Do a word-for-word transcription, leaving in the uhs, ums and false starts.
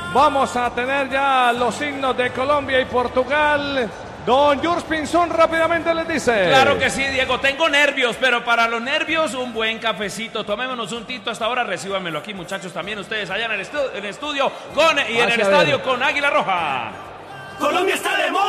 Vamos a tener ya los signos de Colombia y Portugal. Don Jules Pinzón rápidamente les dice. Claro que sí, Diego, tengo nervios, pero para los nervios un buen cafecito. Tomémonos un tinto hasta ahora, recíbanmelo aquí, muchachos, también ustedes allá en el, estu en el estudio con, y en el estadio con Águila Roja. Colombia está de moda.